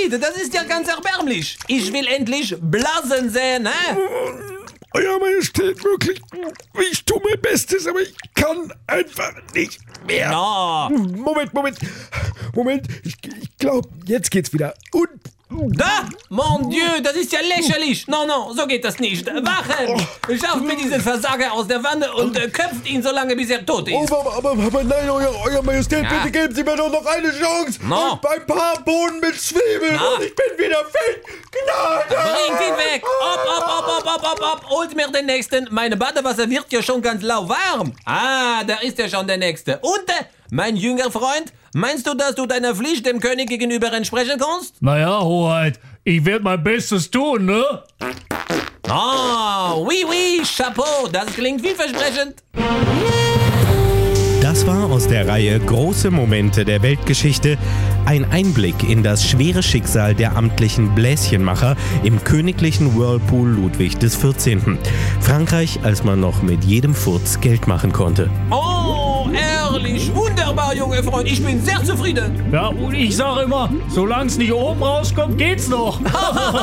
Friede, das ist ja ganz erbärmlich. Ich will endlich blasen sehen, hä? Euer Majestät, wirklich, ich tue mein Bestes, aber ich kann einfach nicht mehr. Ja. Moment, ich glaube, jetzt geht's wieder. Und Da? Mon Dieu, das ist ja lächerlich. Non, so geht das nicht. Wachen! Schafft mir diesen Versager aus der Wanne und köpft ihn so lange, bis er tot ist. aber nein, Euer Majestät, Ja. bitte geben Sie mir doch noch eine Chance. No. Und ein paar Bohnen mit Zwiebeln Na. und ich bin wieder fit. Gnade! Bringt ihn weg! Op! Holt mir den nächsten. Meine Badewasser wird ja schon ganz lauwarm. Ah, da ist ja schon der nächste. Und mein jünger Freund, meinst du, dass du deiner Pflicht dem König gegenüber entsprechen kannst? Naja, Hoheit, ich werde mein Bestes tun, ne? Ah, oui, Chapeau. Das klingt vielversprechend. Das war aus der Reihe Große Momente der Weltgeschichte ein Einblick in das schwere Schicksal der amtlichen Bläschenmacher im königlichen Whirlpool Ludwig XIV. Frankreich, als man noch mit jedem Furz Geld machen konnte. Oh, ehrlich, wunderbar, junger Freund. Ich bin sehr zufrieden. Ja, und ich sage immer, solange es nicht oben rauskommt, geht's noch.